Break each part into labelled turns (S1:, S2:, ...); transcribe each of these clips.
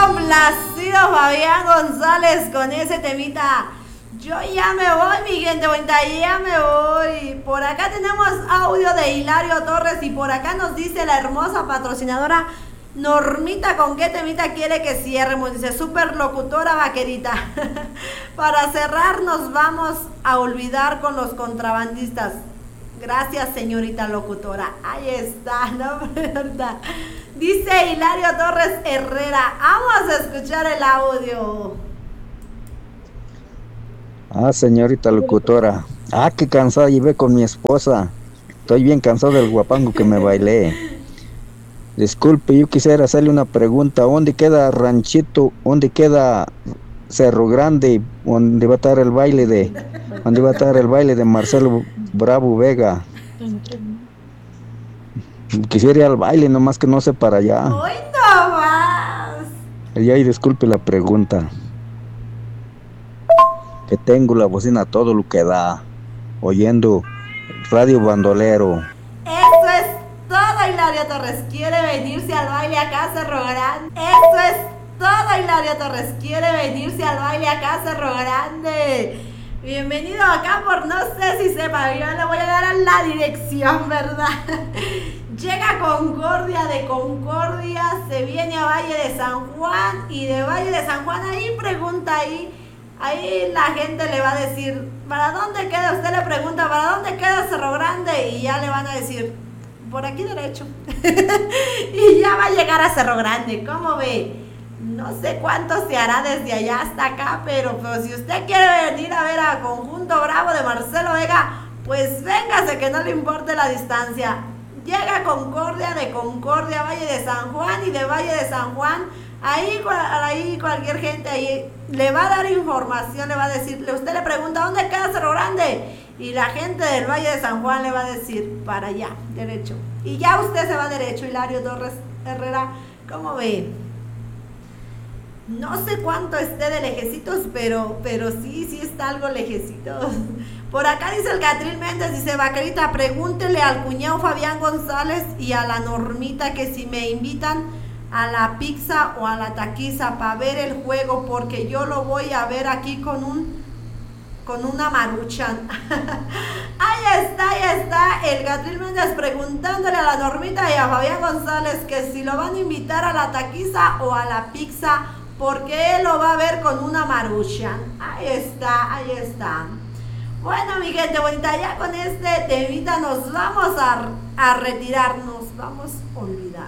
S1: complacido Fabián González con ese temita. Yo ya me voy, mi gente bonita, ya me voy. Por acá tenemos audio de Hilario Torres y por acá nos dice la hermosa patrocinadora Normita con qué temita quiere que cierremos. Dice, super locutora vaquerita. Para cerrar nos vamos a olvidar con los contrabandistas. Gracias, señorita locutora. Ahí está, ¿no? ¿Verdad? Dice Hilario Torres Herrera. Vamos a escuchar el audio.
S2: Señorita locutora. Qué cansada llevé con mi esposa. Estoy bien cansado del guapango que me bailé. Disculpe, yo quisiera hacerle una pregunta. ¿Dónde queda Ranchito? ¿Dónde queda Cerro Grande? ¿Dónde va a estar el baile de Marcelo Bravo Vega? Quisiera ir al baile, nomás que no sé para allá.
S1: ¡Hoy no más!
S2: Y ahí disculpe la pregunta. Que tengo la bocina a todo lo que da, oyendo Radio Bandolero.
S1: Eso es todo, Hilario Torres. ¿Quiere venirse al baile acá a Cerro Grande? Eso es todo, Hilario Torres. ¿Quiere venirse al baile acá a Cerro Grande? Bienvenido acá por no sé si sepa, yo le voy a dar a la dirección, ¿verdad? Llega a Concordia, de Concordia se viene a Valle de San Juan y de Valle de San Juan ahí pregunta ahí la gente le va a decir, ¿para dónde queda? Usted le pregunta, ¿para dónde queda Cerro Grande? Y ya le van a decir, por aquí derecho. Y ya va a llegar a Cerro Grande, ¿cómo ve? No sé cuánto se hará desde allá hasta acá, pero si usted quiere venir a ver a Conjunto Bravo de Marcelo Vega, pues véngase, que no le importe la distancia. Llega a Concordia, de Concordia, Valle de San Juan, y de Valle de San Juan, ahí cualquier gente ahí le va a dar información, le va a decir, usted le pregunta, ¿dónde queda Cerro Grande? Y la gente del Valle de San Juan le va a decir, para allá, derecho. Y ya usted se va derecho, Hilario Torres Herrera, ¿cómo ve? No sé cuánto esté de lejecitos, pero sí está algo lejecitos. Por acá dice el Catril Méndez, dice, vaquerita, pregúntele al cuñado Fabián González y a la Normita que si me invitan a la pizza o a la taquiza para ver el juego, porque yo lo voy a ver aquí con una maruchan. Ahí está el Catril Méndez preguntándole a la Normita y a Fabián González que si lo van a invitar a la taquiza o a la pizza, porque él lo va a ver con una maruchan. Ahí está. Bueno, mi gente bonita, ya con este temita nos vamos a retirar, nos vamos a olvidar.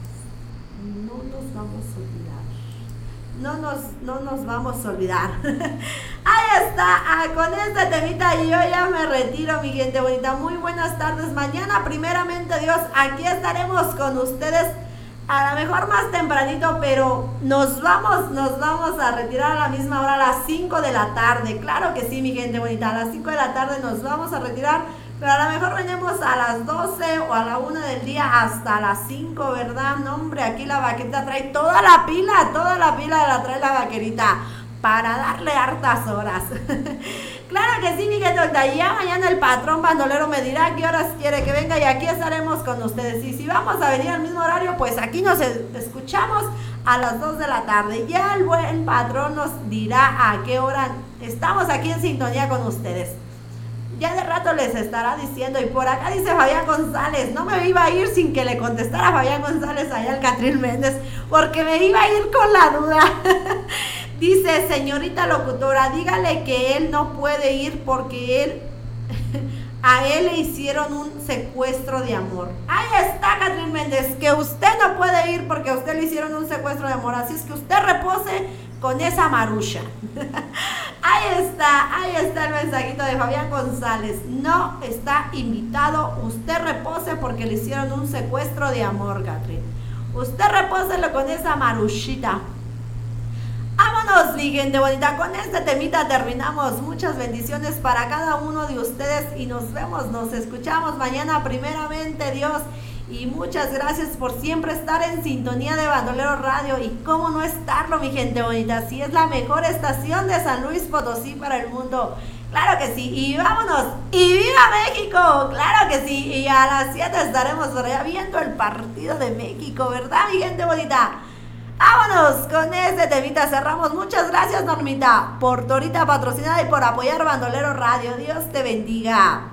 S1: No nos vamos a olvidar. Ahí está, con este temita yo ya me retiro, mi gente bonita. Muy buenas tardes. Mañana, primeramente Dios, aquí estaremos con ustedes. A lo mejor más tempranito, pero nos vamos a retirar a la misma hora, a las 5 de la tarde. Claro que sí, mi gente bonita, a las 5 de la tarde nos vamos a retirar, pero a lo mejor venimos a las 12 o a la 1 del día hasta las 5, ¿verdad? No, hombre, aquí la vaquerita trae toda la pila la trae la vaquerita para darle hartas horas. Claro que sí, mi gente bonita, ya mañana el patrón bandolero me dirá a qué horas quiere que venga y aquí estaremos con ustedes. Y si vamos a venir al mismo horario, pues aquí nos escuchamos a las 2 de la tarde. Ya el buen patrón nos dirá a qué hora estamos aquí en sintonía con ustedes. Ya de rato les estará diciendo. Y por acá dice Fabián González, no me iba a ir sin que le contestara Fabián González allá al Catril Méndez, porque me iba a ir con la duda. Dice, señorita locutora, dígale que él no puede ir porque a él le hicieron un secuestro de amor. Ahí está, Catril Méndez, que usted no puede ir porque a usted le hicieron un secuestro de amor. Así es que usted repose con esa marucha. Ahí está el mensajito de Fabián González. No está invitado, usted repose porque le hicieron un secuestro de amor, Catril. Usted repóselo con esa maruchita. Vámonos, mi gente bonita, con este temita terminamos. Muchas bendiciones para cada uno de ustedes y nos vemos, nos escuchamos mañana primeramente Dios. Y muchas gracias por siempre estar en sintonía de Bandolero Radio. Y cómo no estarlo, mi gente bonita, si es la mejor estación de San Luis Potosí para el mundo. Claro que sí, y vámonos, y ¡viva México! Claro que sí, y a las 7 estaremos por allá viendo el partido de México, ¿verdad, mi gente bonita? ¡Vámonos! vámonos con este temita, cerramos. Muchas gracias, Normita, por tu horita patrocinada y por apoyar Bandolero Radio. Dios te bendiga.